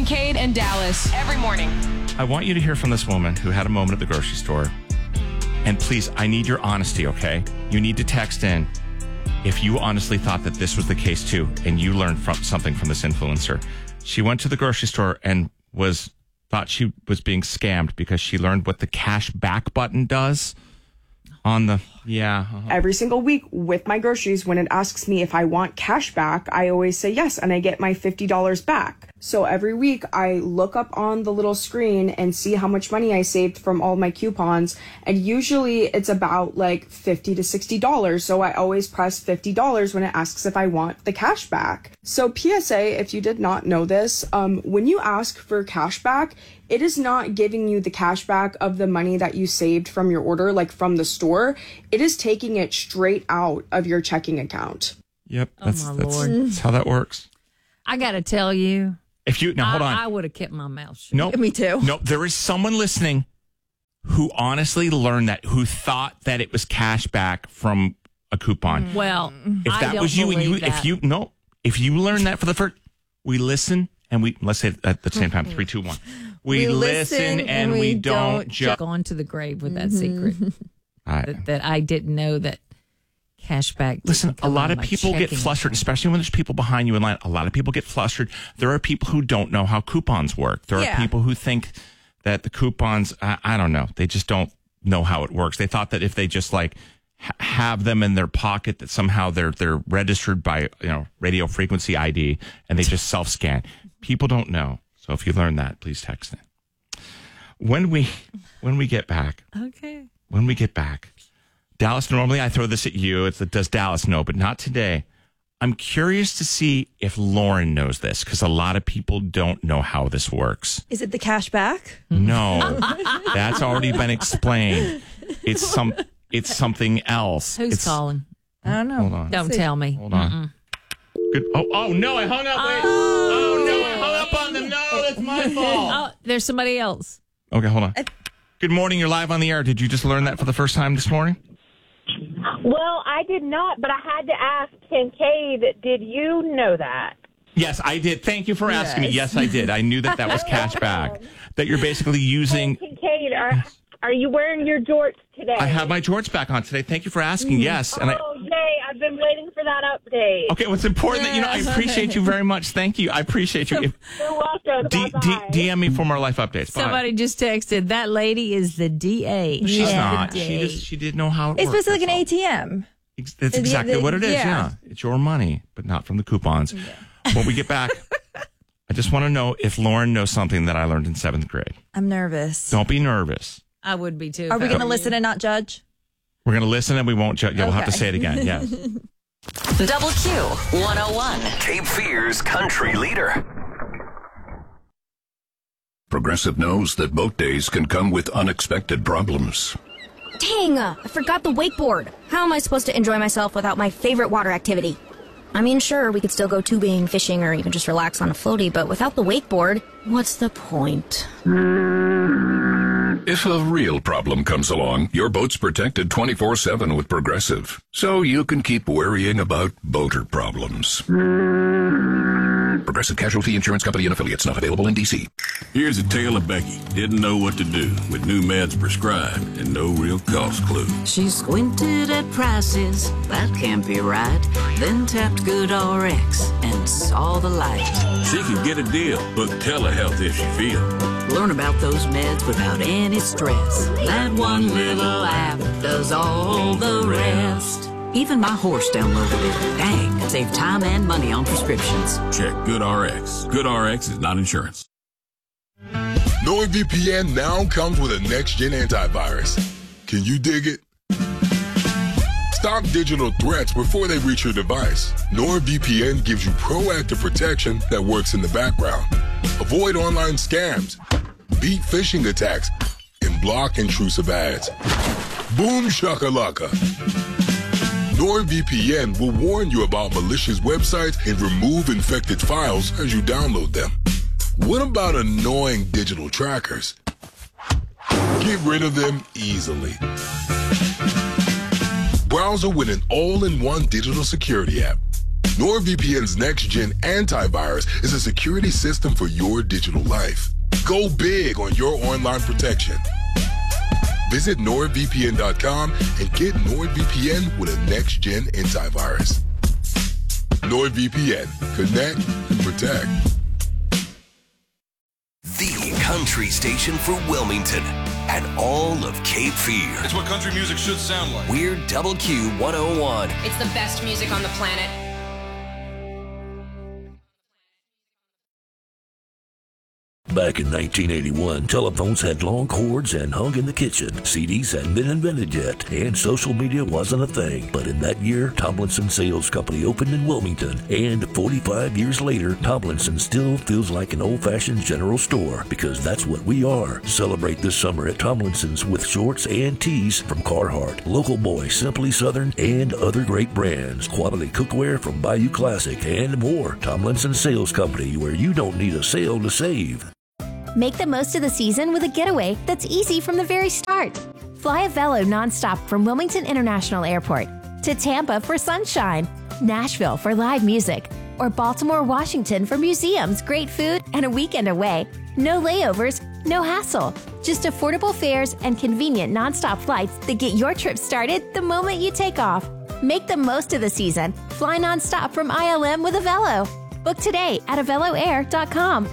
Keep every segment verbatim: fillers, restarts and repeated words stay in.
Kincaid and Dallas every morning. I want you to hear from this woman who had a moment at the grocery store. And please, I need your honesty, okay? You need to text in if you honestly thought that this was the case too, and you learned from something from this influencer. She went to the grocery store and was thought she was being scammed because she learned what the cash back button does on the, yeah. Uh-huh. Every single week with my groceries, when it asks me if I want cash back, I always say yes, and I get my fifty dollars back. So every week I look up on the little screen and see how much money I saved from all my coupons. And usually it's about like fifty to sixty dollars. So I always press fifty dollars when it asks if I want the cash back. So P S A, if you did not know this, um, when you ask for cash back, it is not giving you the cash back of the money that you saved from your order, like from the store. It is taking it straight out of your checking account. Yep. That's, oh, my that's, Lord. that's how that works. I got to tell you. If you now hold on, I, I would have kept my mouth shut. No, nope, me too. No, nope, there is someone listening who honestly learned that, who thought that it was cash back from a coupon. Well, if I that don't was you, and you, believe that. if you no, if you learned that for the first, we listen and we let's say it at the same time, three, two, one. We, we listen, listen and we, we don't, don't judge. Go on to the grave with that mm-hmm. secret I, that, that I didn't know that. Cashback. Listen, a lot of people get flustered, especially when there's people behind you in line. A lot of people get flustered. There are people who don't know how coupons work. There yeah. are people who think that the coupons, I, I don't know, they just don't know how it works. They thought that if they just like ha- have them in their pocket, that somehow they're they're registered by, you know, radio frequency I D and they just self scan. People don't know. So if you learn that, please text it. When we when we get back, okay. When we get back. Dallas, normally I throw this at you. It's the, does Dallas know? But not today. I'm curious to see if Lauren knows this because a lot of people don't know how this works. Is it the cash back? No, that's already been explained. It's some. It's something else. Who's it's, calling? I don't know. Hold on. Don't See. tell me. Hold on. Mm-mm. Good. Oh, oh no! I hung up. Wait. Oh, oh no! I hung up on them. No, that's my fault. Oh, there's somebody else. Okay, hold on. Good morning. You're live on the air. Did you just learn that for the first time this morning? Well, I did not, but I had to ask Kincaid, did you know that? Yes, I did. Thank you for asking yes. me. Yes, I did. I knew that that was cash back. That you're basically using... Hey, Kincaid, are, are you wearing your jorts today? I have my jorts back on today. Thank you for asking. Yes. And oh, I, yay. I've been waiting for that update. okay, well, it's important that, you know, I appreciate you very much. Thank you. I appreciate you. If, You're welcome. D, D, D M me for more life updates. Bye. Somebody just texted, that lady is the D A. She's Yeah. not. She just she didn't know how it It's works. supposed to be like an That's all. A T M. That's exactly the- what it is, yeah. yeah. It's your money, but not from the coupons. Yeah. When we get back, I just want to know if Lauren knows something that I learned in seventh grade. I'm nervous. Don't be nervous. I would be too. Are we going to listen and not judge? We're going to listen and we won't judge. Yeah, we'll have to Okay. say it again. Yes. Double Q one oh one. Cape Fear's country leader. Progressive knows that boat days can come with unexpected problems. Dang, I forgot the wakeboard. How am I supposed to enjoy myself without my favorite water activity? I mean, sure, we could still go tubing, fishing, or even just relax on a floaty, but without the wakeboard, what's the point? If a real problem comes along, your boat's protected twenty-four seven with Progressive, so you can keep worrying about boater problems. Progressive Casualty Insurance Company and Affiliates, not available in D C. Here's a tale of Becky. Didn't know what to do with new meds prescribed and no real cost clue. She squinted at prices, that can't be right. Then tapped GoodRx and saw the light. She could get a deal, book telehealth if she feel. Learn about those meds without any stress. That one little app does all the rest. Even my horse downloaded it. Dang, save time and money on prescriptions. Check GoodRx. GoodRx is not insurance. NordVPN now comes with a next-gen antivirus. Can you dig it? Stop digital threats before they reach your device. NordVPN gives you proactive protection that works in the background. Avoid online scams, beat phishing attacks, and block intrusive ads. Boom shakalaka. NordVPN will warn you about malicious websites and remove infected files as you download them. What about annoying digital trackers? Get rid of them easily. Browser with an all-in-one digital security app. NordVPN's next-gen antivirus is a security system for your digital life. Go big on your online protection. Visit nord V P N dot com and get NordVPN with a next-gen antivirus. NordVPN. Connect, protect. The country station for Wilmington and all of Cape Fear. It's what country music should sound like. We're Double Q one oh one. It's the best music on the planet. Back in nineteen eighty-one, telephones had long cords and hung in the kitchen. C Ds hadn't been invented yet, and social media wasn't a thing. But in that year, Tomlinson Sales Company opened in Wilmington, and forty-five years later, Tomlinson still feels like an old-fashioned general store, because that's what we are. Celebrate this summer at Tomlinson's with shorts and tees from Carhartt, Local Boy, Simply Southern, and other great brands. Quality cookware from Bayou Classic, and more. Tomlinson Sales Company, where you don't need a sale to save. Make the most of the season with a getaway that's easy from the very start. Fly a Velo nonstop from Wilmington International Airport to Tampa for sunshine, Nashville for live music, or Baltimore, Washington for museums, great food, and a weekend away. No layovers, no hassle. Just affordable fares and convenient nonstop flights that get your trip started the moment you take off. Make the most of the season. Fly nonstop from I L M with a Velo. Book today at avelo air dot com.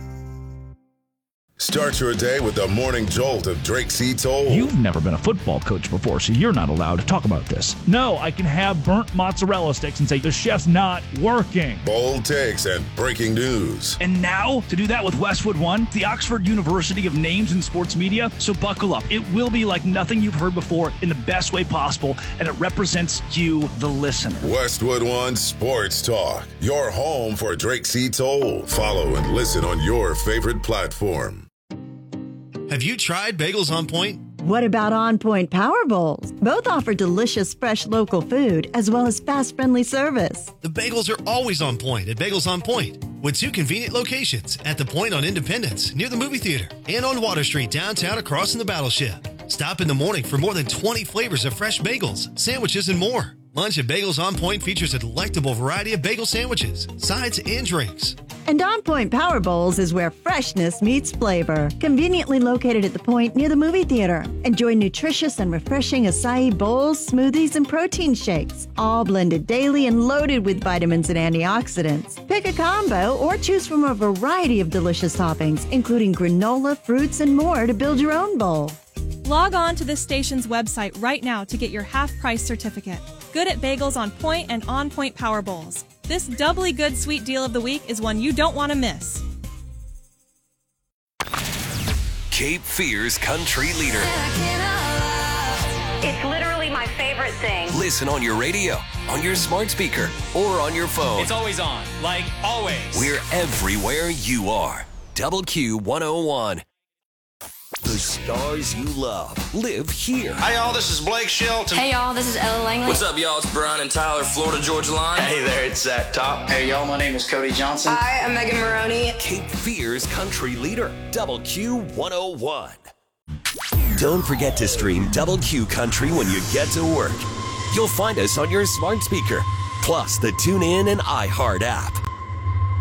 Start your day with the morning jolt of Drake C. Toll. You've never been a football coach before, so you're not allowed to talk about this. No, I can have burnt mozzarella sticks and say the chef's not working. Bold takes and breaking news. And now, to do that with Westwood One, the Oxford University of Names in Sports Media. So buckle up. It will be like nothing you've heard before in the best way possible, and it represents you, the listener. Westwood One Sports Talk, your home for Drake C. Toll. Follow and listen on your favorite platform. Have you tried Bagels on Point? What about On Point Power Bowls? Both offer delicious, fresh local food as well as fast, friendly service. The bagels are always on point at Bagels on Point, with two convenient locations at the Point on Independence near the movie theater and on Water Street downtown across from the Battleship. Stop in the morning for more than twenty flavors of fresh bagels, sandwiches, and more. Lunch at Bagels on Point features a delectable variety of bagel sandwiches, sides, and drinks. And On Point Power Bowls is where freshness meets flavor. Conveniently located at the Point near the movie theater. Enjoy nutritious and refreshing acai bowls, smoothies, and protein shakes, all blended daily and loaded with vitamins and antioxidants. Pick a combo or choose from a variety of delicious toppings, including granola, fruits, and more to build your own bowl. Log on to this station's website right now to get your half-price certificate. Good at Bagels on Point and On Point Power Bowls. This doubly good sweet deal of the week is one you don't want to miss. Cape Fear's country leader. It's literally my favorite thing. Listen on your radio, on your smart speaker, or on your phone. It's always on, like always. We're everywhere you are. Double Q one oh one. The stars you love live here. Hey, y'all, this is Blake Shelton. Hey, y'all, this is Ella Langley. What's up, y'all? It's Brian and Tyler, Florida Georgia Line. Hey there, it's Zach Top. Hey, y'all, my name is Cody Johnson. Hi, I'm Megan Maroney. Cape Fear's country leader, Double Q one oh one. Don't forget to stream Double Q Country when you get to work. You'll find us on your smart speaker, plus the TuneIn and iHeart app.